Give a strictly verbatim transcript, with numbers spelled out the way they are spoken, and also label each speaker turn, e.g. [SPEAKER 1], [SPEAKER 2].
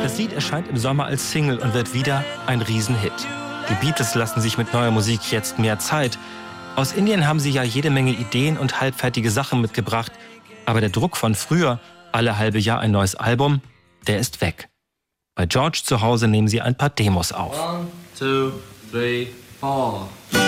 [SPEAKER 1] Das Lied erscheint im Sommer als Single und wird wieder ein Riesenhit. Die Beatles lassen sich mit neuer Musik jetzt mehr Zeit. Aus Indien haben sie ja jede Menge Ideen und halbfertige Sachen mitgebracht. Aber der Druck von früher, alle halbe Jahr ein neues Album, der ist weg. Bei George zu Hause nehmen sie ein paar Demos auf.
[SPEAKER 2] One, two, three, four.